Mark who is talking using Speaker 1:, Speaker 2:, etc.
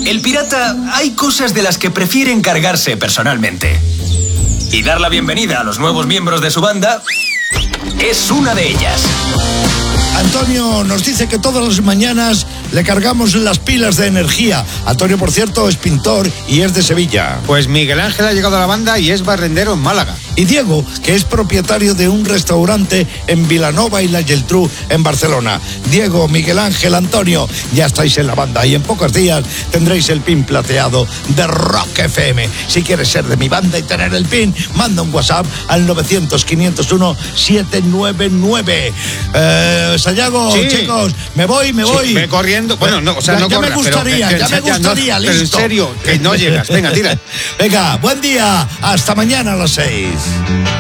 Speaker 1: El pirata, hay cosas de las que prefiere encargarse personalmente. Y dar la bienvenida a los nuevos miembros de su banda es una de ellas.
Speaker 2: Antonio nos dice que todas las mañanas le cargamos las pilas de energía. Antonio, por cierto, es pintor y es de Sevilla.
Speaker 3: Pues Miguel Ángel ha llegado a la banda y es barrendero en Málaga.
Speaker 2: Y Diego, que es propietario de un restaurante en Vilanova y la Geltrú, en Barcelona. Diego, Miguel Ángel, Antonio, ya estáis en la banda y en pocos días tendréis el pin plateado de Rock FM. Si quieres ser de mi banda y tener el pin, manda un WhatsApp al 900-501-799. Sayago,
Speaker 3: sí.
Speaker 2: Chicos, me voy.
Speaker 3: Ve corriendo. Bueno, no, o sea, no corras.
Speaker 2: Me gustaría,
Speaker 3: no,
Speaker 2: listo.
Speaker 3: Pero en serio, que no llegas. Venga, tira.
Speaker 2: Venga, buen día. Hasta mañana a las 6.